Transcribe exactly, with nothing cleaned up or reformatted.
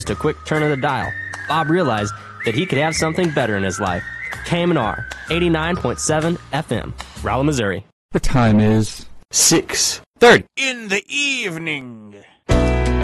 Just a quick turn of the dial, Bob realized that he could have something better in his life. K M R, eighty-nine point seven F M, Rolla, Missouri. The time is six thirty in the evening.